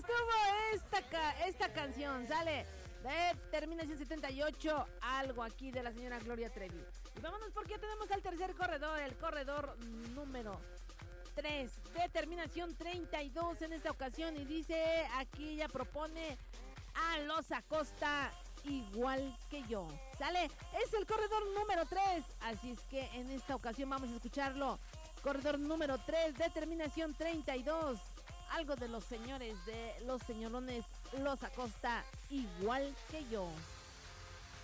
estuvo esta canción, sale de terminación 78, algo aquí de la señora Gloria Trevi. Y vámonos porque ya tenemos al tercer corredor, el corredor número 3, de terminación 32 en esta ocasión. Y dice, aquí ella propone a Los Acosta, igual que yo. Sale, es el corredor número 3, así es que en esta ocasión vamos a escucharlo. Corredor número 3, de terminación 32, algo de los señores, de los señorones Los Acosta, igual que yo.